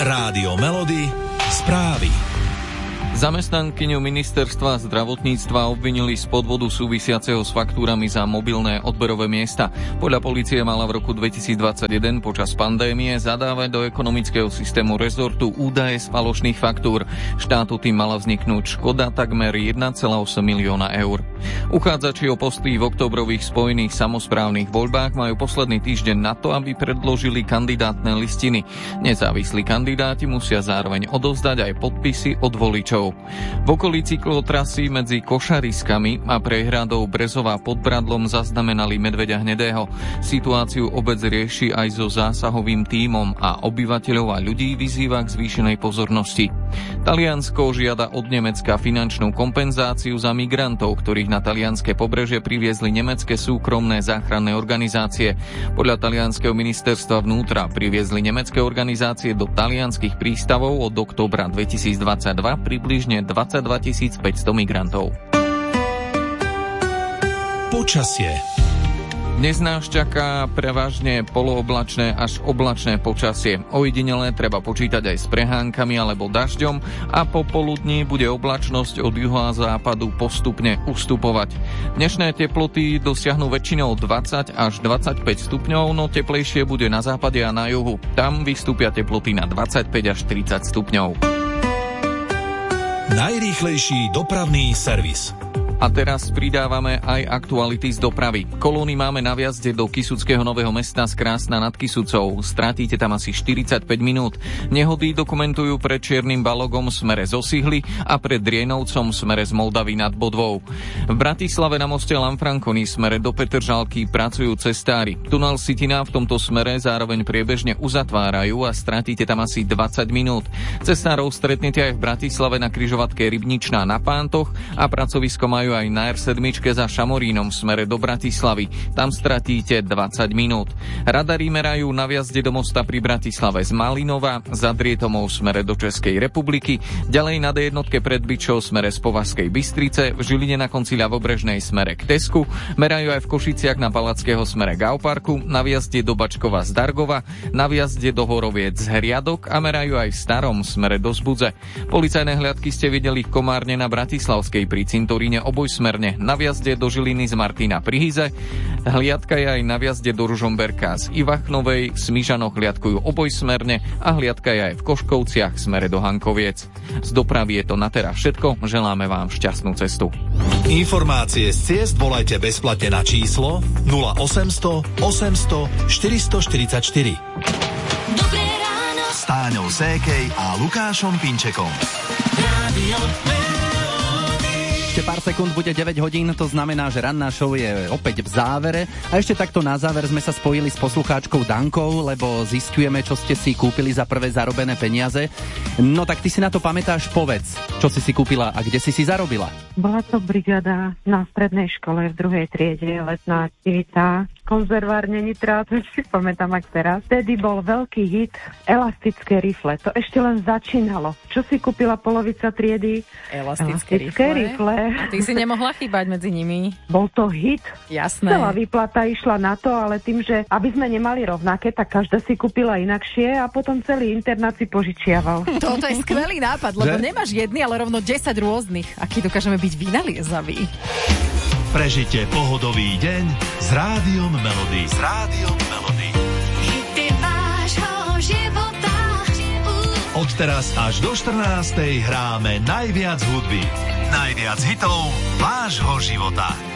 Rádio Melody, správy. Zamestnankyňu ministerstva zdravotníctva obvinili z podvodu súvisiaceho s faktúrami za mobilné odberové miesta. Podľa polície mala v roku 2021 počas pandémie zadávať do ekonomického systému rezortu údaje z falošných faktúr. Štátu tým mala vzniknúť škoda takmer 1,8 milióna eur. Uchádzači o posty v októbrových spojených samosprávnych voľbách majú posledný týždeň na to, aby predložili kandidátne listiny. Nezávislí kandidáti musia zároveň odovzdať aj podpisy od voličov. V okolí cyklotrasy medzi Košariskami a prehradou Brezová pod Bradlom zaznamenali medveďa hnedého. Situáciu obec rieši aj so zásahovým tímom a obyvateľov a ľudí vyzýva k zvýšenej pozornosti. Taliansko žiada od Nemecka finančnú kompenzáciu za migrantov, ktorých na talianske pobrežie priviezli nemecké súkromné záchranné organizácie. Podľa talianskeho ministerstva vnútra priviezli nemecké organizácie do talianskych prístavov od októbra 2022 približne 22 500 migrantov. Počasie. Dnes nás čaká prevažne polooblačné až oblačné počasie. Ojedinelé treba počítať aj s prehánkami alebo dažďom a popoludní bude oblačnosť od juhu a západu postupne ustupovať. Dnešné teploty dosiahnu väčšinou 20 až 25 stupňov, no teplejšie bude na západe a na juhu. Tam vystúpia teploty na 25 až 30 stupňov. Najrýchlejší dopravný servis. A teraz pridávame aj aktuality z dopravy. Kolóny máme na vjazde do Kysuckého Nového Mesta z Krásna nad Kysucou. Stratíte tam asi 45 minút. Nehody dokumentujú pred Čiernym Balogom smere z Osihly a pred Drienovcom smere z Moldavy nad Bodvou. V Bratislave na moste Lanfranconi smere do Petržalky pracujú cestári. Tunel Sitina v tomto smere zároveň priebežne uzatvárajú a stratíte tam asi 20 minút. Cestárov stretnete aj v Bratislave na križovatke Rybničná na Pántoch a pracovisko majú aj na R7 za Šamorínom v smere do Bratislavy. Tam stratíte 20 minút. Radari merajú na vjazde do mosta pri Bratislave z Malinova, za Drietomou v smere do Českej republiky, ďalej na D1 pred Byčou v smere z Považskej Bystrice, v Žiline na konci ľavobrežnej smere k Tesku, merajú aj v Košiciach na Palackého smere k Auparku, na vjazde do Bačkova z Dargova, na vjazde do Horoviec z Hriadok a merajú aj v Starom smere do Zbudze. Policajné hliadky ste videli v Komárne na Bratislavskej pri cintoríne obojsmerne, na vjazde do Žiliny z Martina pri Hyze. Hliadka je aj na vjazde do Ružomberka z Ivachnovej, v Smižanoch hliadkujú obojsmerne a hliadka je aj v Koškovciach smere do Hankoviec. Z dopravy je to na teraz všetko, želáme vám šťastnú cestu. Informácie z ciest volajte bezplatne na číslo 0800 800 444. Dobré ráno S Táňou Sékej a Lukášom Pinčekom. Rádio Ešte pár sekúnd bude 9 hodín, to znamená, že ranná show je opäť v závere. A ešte takto na záver sme sa spojili s poslucháčkou Dankou, lebo zisťujeme, čo ste si kúpili za prvé zarobené peniaze. No tak ty si na to pamätáš, povedz, čo si kúpila a kde si zarobila? Bola to brigáda na strednej škole v 2. triede, letná aktivita, konzervárne Nitra, to si pamätám ak teraz. Vtedy bol veľký hit elastické rifle, to ešte len začínalo. Čo si kúpila polovica triedy? Elastické rifle. A ty si nemohla chýbať medzi nimi. Bol to hit. Jasné. Celá výplata išla na to, ale tým, že aby sme nemali rovnaké, tak každá si kúpila inakšie a potom celý internát si požičiaval. Toto je skvelý nápad, lebo nemáš jedny, ale rovno 10 rôznych. Aký dokážeme byť vynaliezaví. Prežite pohodový deň s Rádiom Melody. S Rádiom Melody. hity vášho života. Od teraz až do 14:00 hráme najviac hudby. Najviac hitov vášho života.